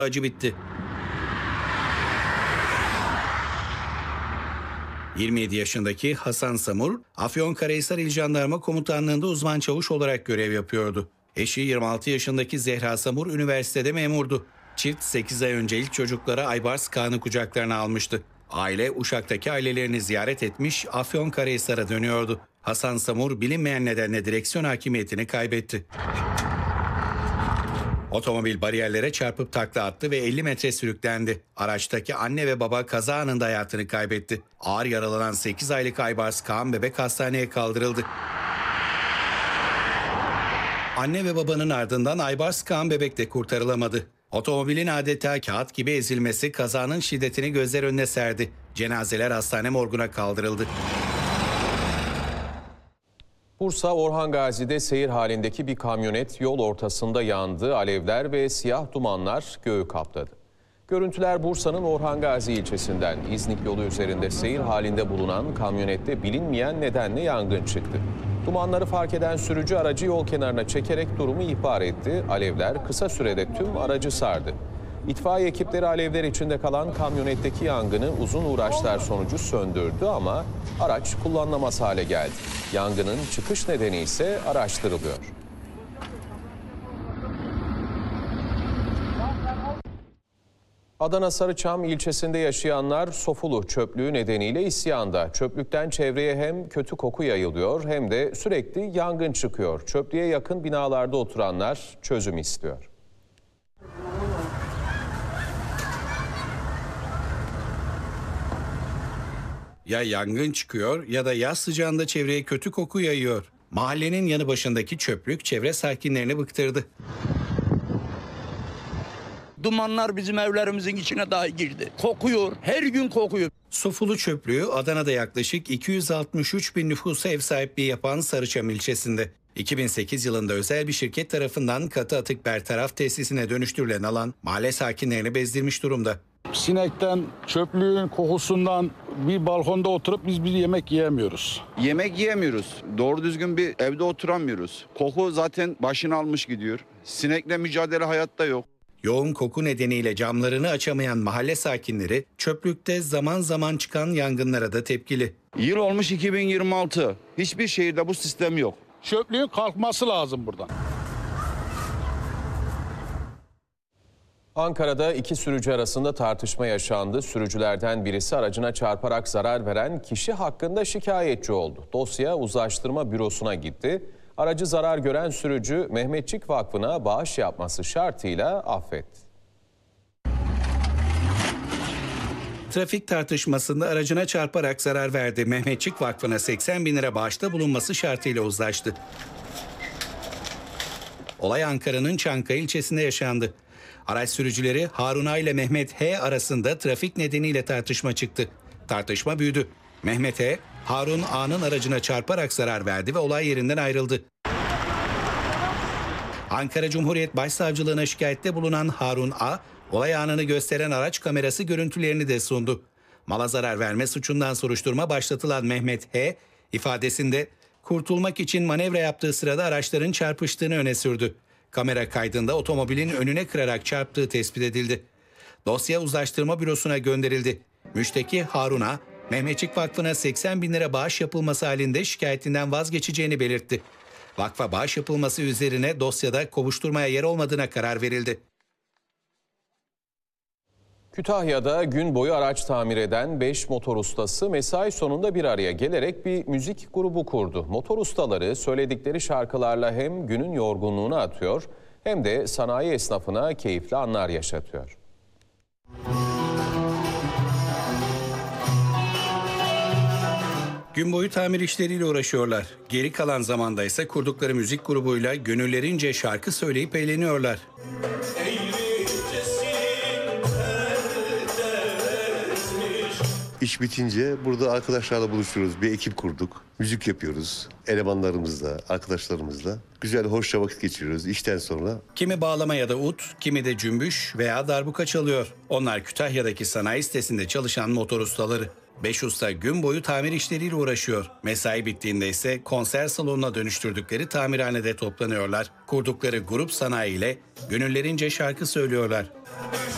Acı bitti. 27 yaşındaki Hasan Samur, Afyonkarahisar İl Jandarma Komutanlığı'nda uzman çavuş olarak görev yapıyordu. Eşi 26 yaşındaki Zehra Samur üniversitede memurdu. Çift 8 ay önce ilk çocukları Aybars Kaan'ı kucaklarına almıştı. Aile Uşak'taki ailelerini ziyaret etmiş, Afyonkarahisar'a dönüyordu. Hasan Samur bilinmeyen nedenle direksiyon hakimiyetini kaybetti. Otomobil bariyerlere çarpıp takla attı ve 50 metre sürüklendi. Araçtaki anne ve baba kaza anında hayatını kaybetti. Ağır yaralanan 8 aylık Aybars Kaan bebek hastaneye kaldırıldı. Anne ve babanın ardından Aybars Kaan bebek de kurtarılamadı. Otomobilin adeta kağıt gibi ezilmesi kazanın şiddetini gözler önüne serdi. Cenazeler hastane morguna kaldırıldı. Bursa Orhan Gazi'de seyir halindeki bir kamyonet yol ortasında yandı. Alevler ve siyah dumanlar göğü kapladı. Görüntüler Bursa'nın Orhan Gazi ilçesinden. İznik yolu üzerinde seyir halinde bulunan kamyonette bilinmeyen nedenle yangın çıktı. Dumanları fark eden sürücü aracı yol kenarına çekerek durumu ihbar etti. Alevler kısa sürede tüm aracı sardı. İtfaiye ekipleri alevler içinde kalan kamyonetteki yangını uzun uğraşlar sonucu söndürdü ama araç kullanılamaz hale geldi. Yangının çıkış nedeni ise araştırılıyor. Adana Sarıçam ilçesinde yaşayanlar sofulu çöplüğü nedeniyle isyanda. Çöplükten çevreye hem kötü koku yayılıyor hem de sürekli yangın çıkıyor. Çöplüğe yakın binalarda oturanlar çözüm istiyor. Ya yangın çıkıyor ya da yaz sıcağında çevreye kötü koku yayıyor. Mahallenin yanı başındaki çöplük çevre sakinlerini bıktırdı. Dumanlar bizim evlerimizin içine dahi girdi. Kokuyor, her gün kokuyor. Sofulu çöplüğü Adana'da yaklaşık 263 bin nüfusa ev sahipliği yapan Sarıçam ilçesinde. 2008 yılında özel bir şirket tarafından katı atık bertaraf tesisine dönüştürülen alan mahalle sakinlerini bezdirmiş durumda. Sinekten, çöplüğün kokusundan bir balkonda oturup biz bir yemek yiyemiyoruz. Yemek yiyemiyoruz. Doğru düzgün bir evde oturamıyoruz. Koku zaten başını almış gidiyor. Sinekle mücadele hayatta yok. Yoğun koku nedeniyle camlarını açamayan mahalle sakinleri çöplükte zaman zaman çıkan yangınlara da tepkili. Yıl olmuş 2026. Hiçbir şehirde bu sistem yok. Çöplüğün kalkması lazım buradan. Ankara'da iki sürücü arasında tartışma yaşandı. Sürücülerden birisi aracına çarparak zarar veren kişi hakkında şikayetçi oldu. Dosya Uzlaştırma Bürosu'na gitti. Aracı zarar gören sürücü Mehmetçik Vakfı'na bağış yapması şartıyla affetti. Trafik tartışmasında aracına çarparak zarar verdi. Mehmetçik Vakfı'na 80 bin lira bağışta bulunması şartıyla uzlaştı. Olay Ankara'nın Çankaya ilçesinde yaşandı. Araç sürücüleri Harun A ile Mehmet H arasında trafik nedeniyle tartışma çıktı. Tartışma büyüdü. Mehmet H, Harun A'nın aracına çarparak zarar verdi ve olay yerinden ayrıldı. Ankara Cumhuriyet Başsavcılığına şikayette bulunan Harun A, olay anını gösteren araç kamerası görüntülerini de sundu. Mala zarar verme suçundan soruşturma başlatılan Mehmet H, ifadesinde kurtulmak için manevra yaptığı sırada araçların çarpıştığını öne sürdü. Kamera kaydında otomobilin önüne kırarak çarptığı tespit edildi. Dosya Uzlaştırma Bürosu'na gönderildi. Müşteki Harun A, Mehmetçik Vakfı'na 80 bin lira bağış yapılması halinde şikayetinden vazgeçeceğini belirtti. Vakfa bağış yapılması üzerine dosyada kovuşturmaya yer olmadığına karar verildi. Kütahya'da gün boyu araç tamir eden 5 motor ustası mesai sonunda bir araya gelerek bir müzik grubu kurdu. Motor ustaları söyledikleri şarkılarla hem günün yorgunluğunu atıyor hem de sanayi esnafına keyifli anlar yaşatıyor. Gün boyu tamir işleriyle uğraşıyorlar. Geri kalan zamanda ise kurdukları müzik grubuyla gönüllerince şarkı söyleyip eğleniyorlar. İş bitince burada arkadaşlarla buluşuyoruz. Bir ekip kurduk. Müzik yapıyoruz. Elemanlarımızla, arkadaşlarımızla. Güzel, hoşça vakit geçiriyoruz işten sonra. Kimi bağlama ya da ut, kimi de cümbüş veya darbuka çalıyor. Onlar Kütahya'daki sanayi sitesinde çalışan motor ustaları. 5 usta gün boyu tamir işleriyle uğraşıyor. Mesai bittiğinde ise konser salonuna dönüştürdükleri tamirhanede toplanıyorlar. Kurdukları grup sanayi ile gönüllerince şarkı söylüyorlar.